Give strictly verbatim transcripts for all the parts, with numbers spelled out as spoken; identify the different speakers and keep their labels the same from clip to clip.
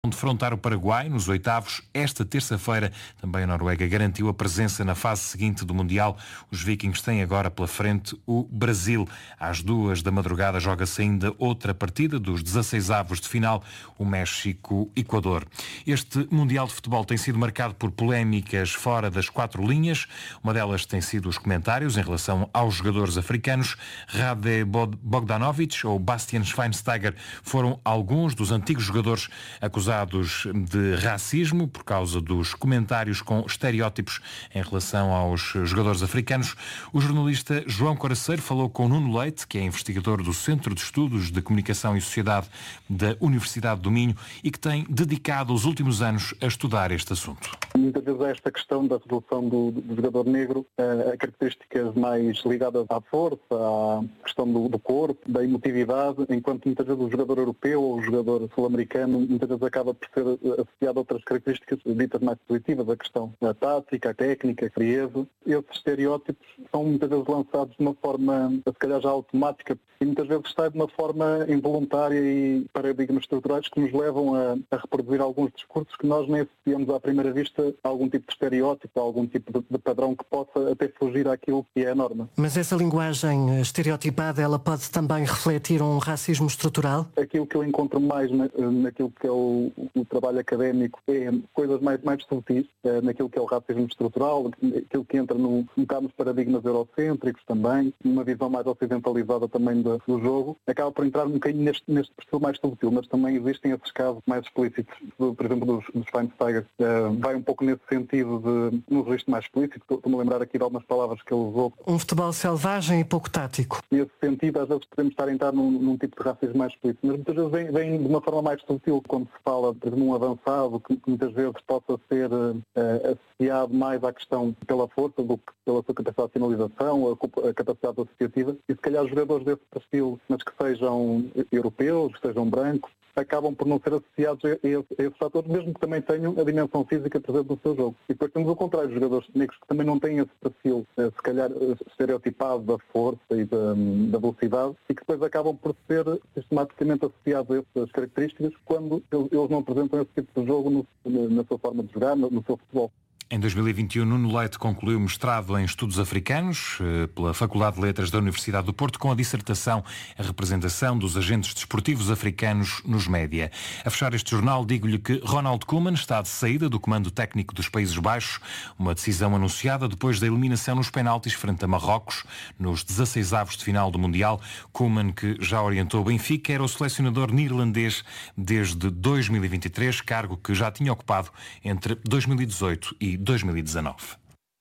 Speaker 1: defrontar o Paraguai nos oitavos. Esta terça-feira também a Noruega garantiu a presença na fase seguinte do Mundial. Os vikings têm agora pela frente o Brasil. Às duas da madrugada joga-se ainda outra partida dos dezasseisavos de final, o México-Equador. Este Mundial de Futebol tem sido marcado por polémicas fora das quatro linhas. Uma delas tem sido os comentários em relação aos jogadores africanos. Rade Bogdanovic ou Bastian Schweinsteiger foram alguns dos antigos jogadores acusados de racismo por causa dos comentários com estereótipos em relação aos jogadores africanos. O jornalista João Coraceiro falou com Nuno Leite, que é investigador do Centro de Estudos de Comunicação e Sociedade da Universidade do Minho e que tem dedicado os últimos anos a estudar este assunto.
Speaker 2: Muitas vezes é esta questão da redução do, do jogador negro a, a características mais ligadas à força, à questão do, do corpo, da emotividade, enquanto muitas vezes o jogador europeu ou o jogador sul-americano muitas vezes acaba por ser associado a outras características ditas mais positivas, a questão da tática, a técnica, a frieza. Esses estereótipos são muitas vezes lançados de uma forma, se calhar já automática, e muitas vezes sai de uma forma involuntária e paradigmas estruturais que nos levam a, a reproduzir alguns discursos que nós nem associamos à primeira vista a algum tipo de estereótipo, a algum tipo de, de padrão que possa até fugir àquilo que é a norma.
Speaker 3: Mas essa linguagem estereotipada, ela pode também refletir um racismo estrutural?
Speaker 2: Aquilo que eu encontro mais na, naquilo que é o, o trabalho académico é coisas mais, mais subtis, é, naquilo que é o racismo estrutural, aquilo que entra no, um bocado nos paradigmas eurocêntricos também, numa visão mais ocidentalizada também do, do jogo, acaba por entrar um bocadinho neste, neste perfil mais subtil, mas também existem esses casos mais explícitos, por exemplo, dos, dos Schweinsteiger, é, vai um pouco nesse sentido de, num registro mais explícito, estou-me a lembrar aqui de algumas palavras que ele usou.
Speaker 3: Um futebol selvagem e pouco tático.
Speaker 2: Nesse sentido, às vezes podemos estar a entrar num, num tipo de racismo mais explícito, mas muitas vezes vem, vem de uma forma mais sutil, quando se fala de um avançado, que, que muitas vezes possa ser uh, associado mais à questão pela força do que pela sua capacidade de finalização, a, a capacidade associativa, e se calhar jogadores desse perfil, mas que sejam europeus, que sejam brancos, acabam por não ser associados a, a, a esses fatores, mesmo que também tenham a dimensão física presente no seu jogo. E depois temos o contrário, os jogadores negros que também não têm esse perfil, se calhar estereotipado da força e da, da velocidade, e que depois acabam por ser sistematicamente associados a essas características quando eles não apresentam esse tipo de jogo no, na sua forma de jogar, no, no seu futebol.
Speaker 1: Em dois mil e vinte e um, Nuno Leite concluiu o mestrado em Estudos Africanos pela Faculdade de Letras da Universidade do Porto com a dissertação A Representação dos Agentes Desportivos Africanos nos Média. A fechar este jornal, digo-lhe que Ronald Koeman está de saída do comando técnico dos Países Baixos, uma decisão anunciada depois da eliminação nos penaltis frente a Marrocos, nos dezasseisavos de final do Mundial. Koeman, que já orientou o Benfica, era o selecionador neerlandês desde dois mil e vinte e três, cargo que já tinha ocupado entre dois mil e dezoito e dois mil e dezanove.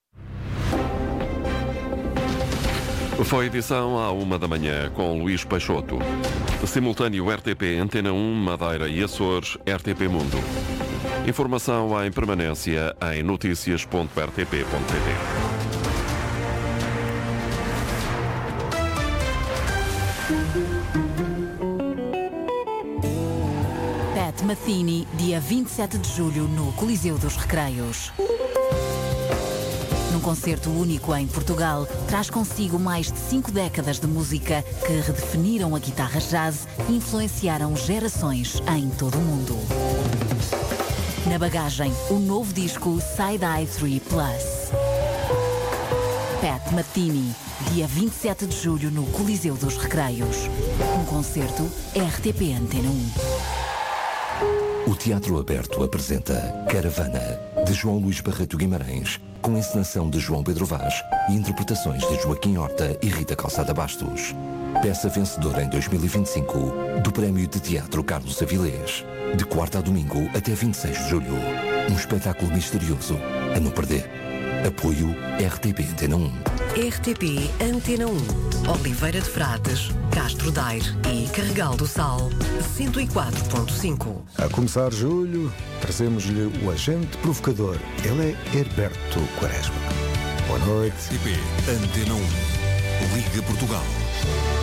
Speaker 4: Foi edição à uma da manhã com Luís Peixoto. Simultâneo R T P Antena um, Madeira e Açores, R T P Mundo. Informação em permanência em notícias ponto r t p ponto p t.
Speaker 5: Pat Metheny, dia vinte e sete de julho, no Coliseu dos Recreios. Num concerto único em Portugal, traz consigo mais de cinco décadas de música que redefiniram a guitarra jazz e influenciaram gerações em todo o mundo. Na bagagem, o novo disco Side Eye três Plus. Pat Metheny, dia vinte e sete de julho, no Coliseu dos Recreios. Um concerto R T P Antena um.
Speaker 6: O Teatro Aberto apresenta Caravana, de João Luís Barreto Guimarães, com encenação de João Pedro Vaz e interpretações de Joaquim Horta e Rita Calçada Bastos. Peça vencedora em dois mil e vinte e cinco do Prémio de Teatro Carlos Avilés. De quarta a domingo até vinte e seis de julho. Um espetáculo misterioso a não perder. Apoio R T P Antena um.
Speaker 7: R T P Antena um. Oliveira de Frades, Castro Daire e Carregal do Sal, cento e quatro ponto cinco.
Speaker 8: A começar julho, trazemos-lhe o agente provocador. Ele é Herberto Quaresma. Boa noite.
Speaker 9: R T P Antena um. Liga Portugal.